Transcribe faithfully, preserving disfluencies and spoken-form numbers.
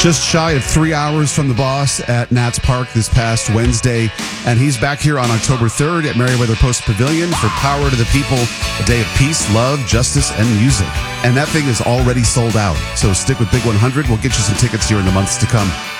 Just shy of three hours from the boss at Nats Park this past Wednesday. And he's back here on October third at Merriweather Post Pavilion for Power to the People, a day of peace, love, justice, and music. And that thing is already sold out. So stick with Big one hundred. We'll get you some tickets here in the months to come.